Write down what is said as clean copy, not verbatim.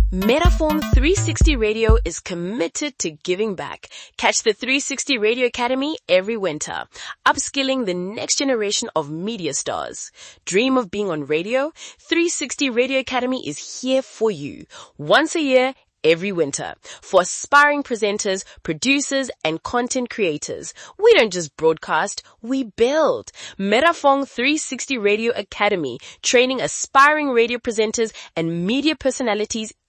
Metaform 360 Radio is committed to giving back. Catch the 360 Radio Academy every winter, upskilling the next generation of media stars. Dream of being on radio? 360 Radio Academy is here for you. Once a year, every winter, for aspiring presenters, producers, and content creators. We don't just broadcast, we build. Metaform 360 Radio Academy, training aspiring radio presenters and media personalities